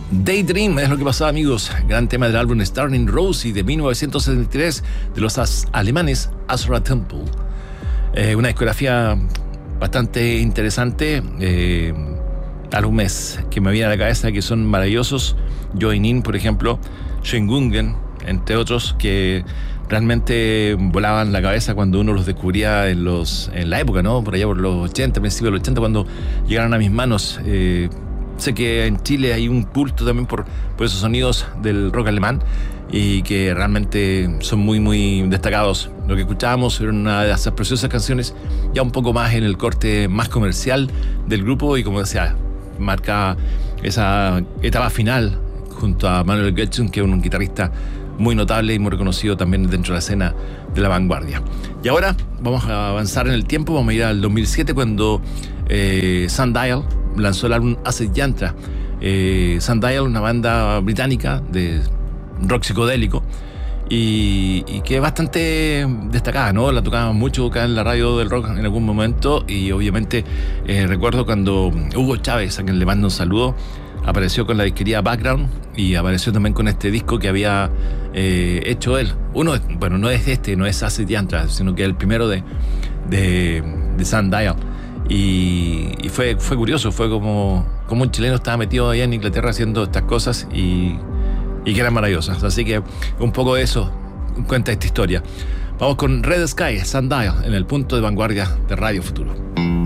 Daydream es lo que pasaba, amigos. Gran tema del álbum Starting Rosie de 1973 de los alemanes Azra Temple. Una discografía bastante interesante. Álbumes que me vienen a la cabeza que son maravillosos. Join In, por ejemplo, Schöngungen, entre otros, que realmente volaban la cabeza cuando uno los descubría en la época, ¿no? Por allá por los 80, principios de los 80, cuando llegaron a mis manos. Sé que en Chile hay un culto también por esos sonidos del rock alemán y que realmente son muy, muy destacados. Lo que escuchábamos era una de esas preciosas canciones, ya un poco más en el corte más comercial del grupo y, como decía, marca esa etapa final junto a Manuel Goetzen, que es un guitarrista muy notable y muy reconocido también dentro de la escena de la vanguardia. Y ahora vamos a avanzar en el tiempo, vamos a ir al 2007 cuando Sundial lanzó el álbum Acid Yantra. Sundial, una banda británica de rock psicodélico y que es bastante destacada, ¿no? La tocaban mucho acá en la radio del rock en algún momento y obviamente recuerdo cuando Hugo Chávez, a quien le mando un saludo, apareció con la disquería Background y apareció también con este disco que había hecho él. No es Acid Yantra, sino que el primero de Sundial. Y fue curioso, fue como un chileno estaba metido allá en Inglaterra haciendo estas cosas y que eran maravillosas. Así que un poco de eso cuenta esta historia. Vamos con Red Sky, Sundial, en el punto de vanguardia de Radio Futuro.